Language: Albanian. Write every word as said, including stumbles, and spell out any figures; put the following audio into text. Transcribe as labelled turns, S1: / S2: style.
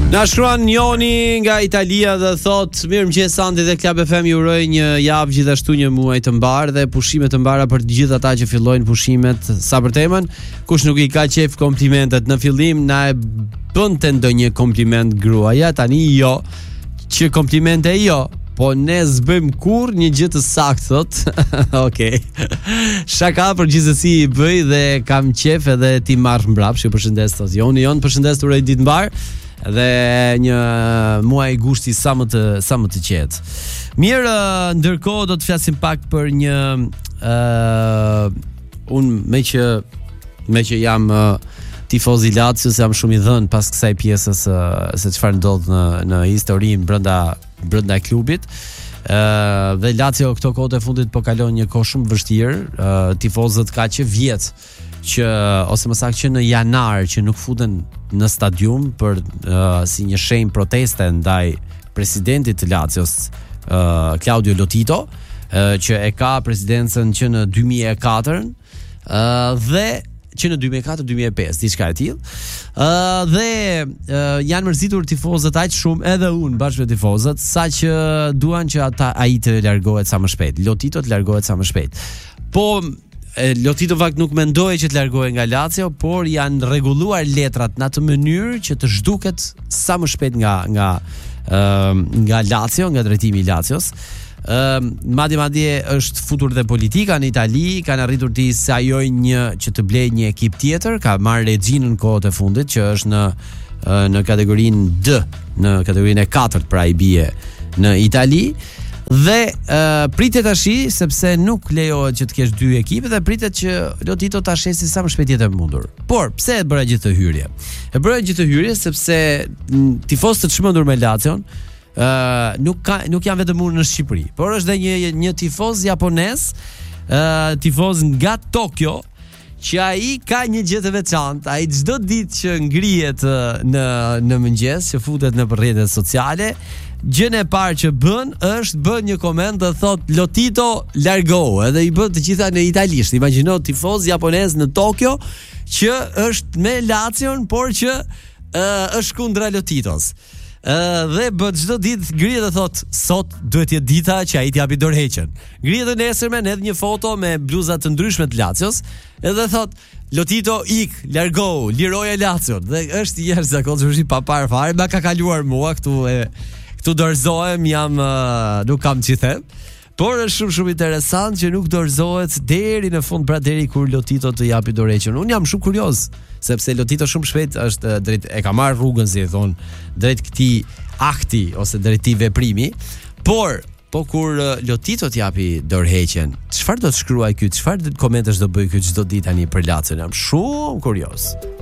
S1: Na shkruan Joni nga Italia dhe thot: mirëmëngjes Sandi dhe Club F M, ju uroj një javë gjithashtu një muaj të mbar dhe pushime të mbara për të gjithë ata që fillojnë pushimet. Sa për temën, kush nuk i ka qef komplimentet në fillim, na e bënte ndonjë kompliment gruaja, tani jo, që komplimente jo, po ne s'bëjmë kur një gjë të saktë, thot. Okej. Shaka për gjithsesi i bëj dhe kam qef edhe ti marr mbrapsht. Ju përshëndes thot Joni, Jon, përshëndes, uroj ditë mbar dhe një muaj gushti sa më të sa më të qetë. Mirë, ndërkohë do të flasim pak për një uh, un me që me që jam uh, tifoz i Lazios, jam shumë i dhënë pas kësaj pjesës uh, se çfarë ndodh në në historinë brenda brenda klubit. Uh, dhe Lazio këto kohë të fundit po kalon një kohë shumë vështirë. Uh, tifozët ka që vjet që ose më saktë që në janar që nuk futen në stadium për uh, si një shenjë proteste ndaj presidentit të Lazios, uh, Claudio Lotito, uh, që e ka presidencën që në dy mijë e katër uh, dhe që në dy mijë e katër dy mijë e pesë, diçka e tillë. Uh, dhe uh, janë mërzitur tifozët aq shumë, edhe unë bashkë me tifozët, saqë duan që ata ai të largohet sa më shpejt. Lotito të largohet sa më shpejt. Po Lotito vakt nuk mendoi që të largohej nga Lazio, por janë rregulluar letrat në atë mënyrë që të zhduket sa më shpejt nga nga uh, nga Lazio, nga drejtimi i Lazios. Ëm uh, madje madje është futur dhe politika në Itali, kanë arritur të sajojnë një që të blejë një ekip tjetër, ka marrë Regjinën kohët e fundit që është në uh, në kategorinë D, në kategorinë e katërt pra i bie në Itali. Dhe uh, pritet tashi sepse nuk lejohet që të kesh dy ekipe dhe pritet që Lotito ta shesi sa më shpejt jetë e mundur. Por pse e bëra gjithë të hyrje? E bëra gjithë të hyrje sepse tifozët të çmendur me Lazion uh, nuk ka nuk janë vetëm unë në Shqipëri, por është edhe një një tifoz japonez, uh, tifoz nga Tokyo, që ai ka një gjë të veçantë. Ai çdo ditë që ngrihet në në mëngjes, që futet në rrjetet sociale, gjën e parë që bën është bën një koment dhe thot Lotito largohu, edhe i bën të gjitha në italisht. Imagjino tifoz japonez në Tokyo që është me Lazion, por që uh, është kundra Lotitos. Uh, dhe bët çdo ditë ngrihet dhe thot sot duhet jetë dita që ai t'i japi dorëheqjen. Ngrihet dhe nesërmen edhe një foto me bluza të ndryshme të Lazios, edhe thot Lotito ik, largohu, liroja Lazion. Dhe është jashtëzakonisht pa parë fare, ma ka kaluar mua këtu e këtu dorëzohem, jam uh, nuk kam ç'i them. Por është shumë shumë interesant që nuk dorëzohet deri në fund, pra deri kur Lotito të japi dorëheqjen. Un jam shumë kurioz, sepse Lotito shumë shpejt është drejt e ka marrë rrugën, si e thon, drejt këtij akti ose drejt këtij veprimi. Por po kur Lotito të japi dorëheqjen, çfarë do të shkruaj ky? Çfarë komentesh do bëj ky çdo ditë tani për Lacion? Jam shumë kurioz.